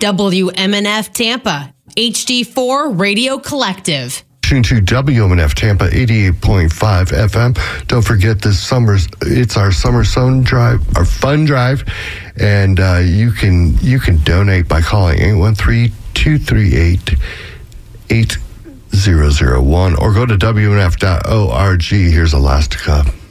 WMNF Tampa, HD4 Radio Collective. To WMNF Tampa 88.5 FM. Don't forget it's our summer sun drive, our fun drive, and you can donate by calling 813-238-8001 or go to WMNF.org. Here's Elastica.